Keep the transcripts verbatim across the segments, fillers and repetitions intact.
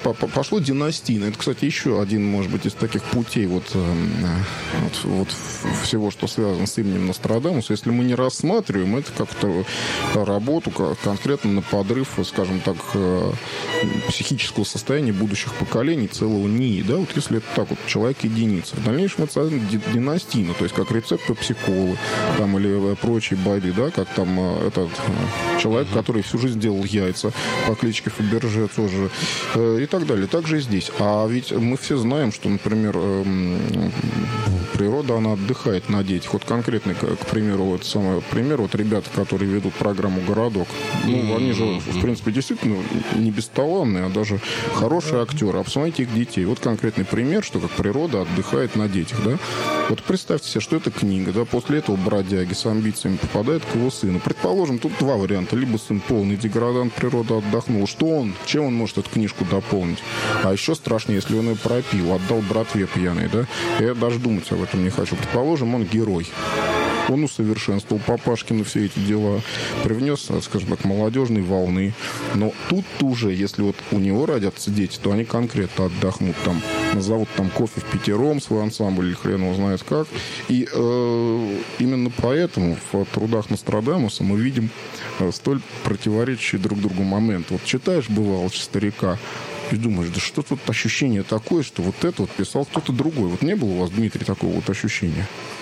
пошло династийно. Это, кстати, еще один, может быть, из таких путей вот, вот, вот всего, что связано с именем Нострадамуса. Если мы не рассматриваем это как-то работу конкретно на подрыв, скажем так, психического состояния будущих поколений целого НИИ. Да? Вот если это так вот, человек-единица. В дальнейшем это династийно, то есть как рецепт пепси-колы там, или прочие байды, да, как там этот человек, который всю жизнь делал яйца по кличке Фаберже тоже, и так далее. Также и здесь. А ведь мы все знаем, что, например, природа, она отдыхает на детях. Вот конкретный, к примеру, вот самый пример, вот ребята, которые ведут программу «Городок», ну, они же, в принципе, действительно не бесталанные, а даже хорошие актеры. А посмотрите их детей. Вот конкретный пример, что как природа отдыхает на детях, да. Вот представьте себе, что это книга, да, после этого бродяги с амбициями попадает к его сыну. Предположим, тут два варианта. Либо сын полный деградант, природа отдохнула. Что он? Чем он может эту книжку дополнить? А еще страшнее, если он ее пропил, отдал братве пьяной, да. Я даже думать об этом не хочу. Предположим, он герой. Он усовершенствовал Папашкины все эти дела, привнес, скажем так, молодежной волны. Но тут уже, если вот у него родятся дети, то они конкретно отдохнут там, назовут там кофе в пятером свой ансамбль, или хрен его знает как. И э, именно поэтому в трудах Нострадамуса мы видим э, столь противоречащие друг другу моменты. Вот читаешь, бывало, старика, и думаешь, да что тут ощущение такое, что вот это вот писал кто-то другой. Вот не было у вас, Дмитрий, такого вот ощущения?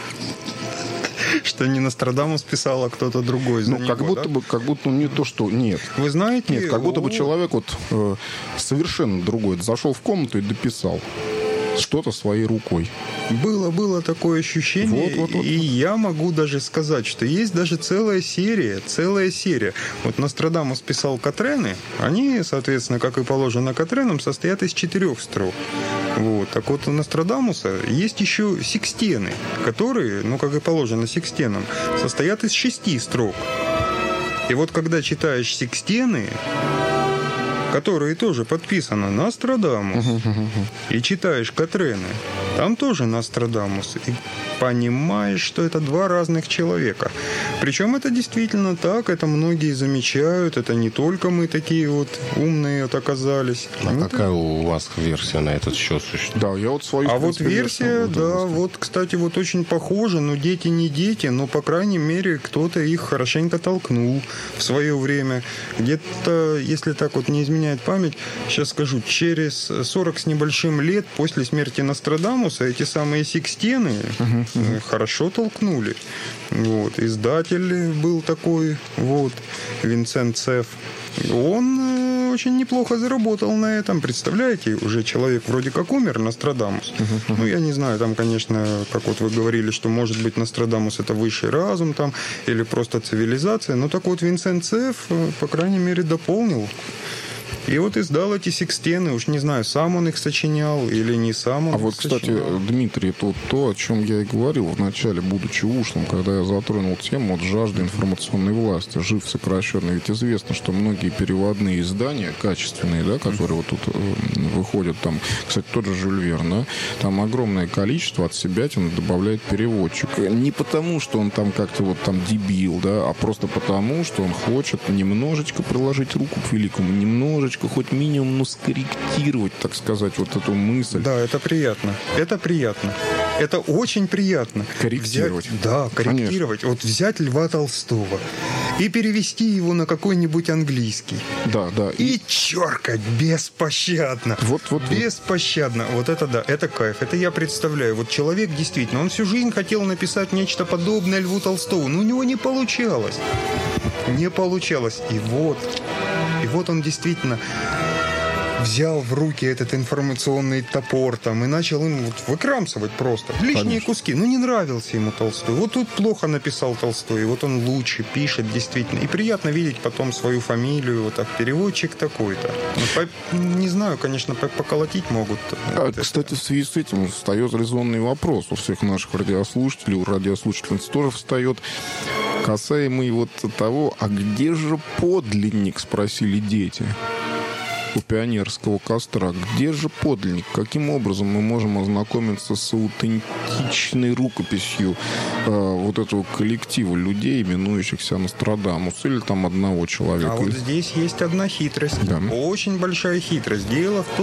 Что не Нострадамус писал, а кто-то другой за ну, него, как будто да? бы, как будто не то, что... Нет. Вы знаете... Нет, как будто о... бы человек вот э, совершенно другой. Зашел в комнату и дописал что-то своей рукой. Было, было такое ощущение, вот, вот, вот. И я могу даже сказать, что есть даже целая серия, целая серия. Вот Нострадамус писал Катрены, они, соответственно, как и положено Катренам, состоят из четырех строк. Вот. Так вот, у Нострадамуса есть еще секстены, которые, ну, как и положено секстенам, состоят из шести строк. И вот когда читаешь секстены, которые тоже подписаны Нострадамус, uh-huh, uh-huh. и читаешь Катрены, там тоже Нострадамус, и понимаешь, что это два разных человека. Причем это действительно так, это многие замечают, это не только мы такие вот умные вот оказались. А это... какая у вас версия на этот счет существует? Да, я вот свою... А вот версия, да, вот, кстати, вот очень похожа, но дети не дети, но, по крайней мере, кто-то их хорошенько толкнул в свое время. Где-то, если так вот не изменяет память, сейчас скажу, через сорок с небольшим лет после смерти Нострадамуса эти самые секстены uh-huh, uh-huh. хорошо толкнули. Вот. Издатель был такой, вот, Винсент Цеф. Он очень неплохо заработал на этом. Представляете, уже человек вроде как умер, Нострадамус. Uh-huh. Ну, я не знаю, там, конечно, как вот вы говорили, что, может быть, Нострадамус — это высший разум там, или просто цивилизация. Но так вот Винсент Цеф, по крайней мере, дополнил. И вот издал эти секстены. Уж не знаю, сам он их сочинял или не сам он а их вот, сочинял. кстати, Дмитрий, это вот то, о чем я и говорил вначале, будучи ушлым, когда я затронул тему вот жажды информационной власти, жив сокращенный. Ведь известно, что многие переводные издания, качественные, да, которые вот тут э, выходят, там, кстати, тот же Жюль Верн, да, там огромное количество от себятины добавляет переводчик. Не потому, что он там как-то вот там дебил, да, а просто потому, что он хочет немножечко приложить руку к великому, немножечко хоть минимум, ну, скорректировать, так сказать, вот эту мысль. Да, это приятно. Это приятно. Это очень приятно. Корректировать. Взять, да, корректировать. Конечно. Вот взять Льва Толстого и перевести его на какой-нибудь английский. Да, да. И, и черкать беспощадно. Вот, вот, беспощадно. Вот. вот это да, это кайф. Это я представляю. Вот человек действительно, он всю жизнь хотел написать нечто подобное Льву Толстому, но у него не получалось. Не получалось. И вот... И вот он действительно взял в руки этот информационный топор там и начал им вот выкрамсывать просто. Лишние Конечно. куски. Ну, не нравился ему Толстой. Вот тут плохо написал Толстой, и вот он лучше пишет действительно. И приятно видеть потом свою фамилию, вот так, переводчик такой-то. Ну, по, не знаю, конечно, поколотить могут. А, вот кстати, это. В связи с этим встает резонный вопрос у всех наших радиослушателей, у радиослушательниц тоже встает, касаемый вот того, а где же подлинник, спросили дети у пионерского костра. Где же подлинник? Каким образом мы можем ознакомиться с аутентичной рукописью э, вот этого коллектива людей, именующихся Нострадамус, или там одного человека? А вот здесь есть одна хитрость. Да. Очень большая хитрость. Дело в том,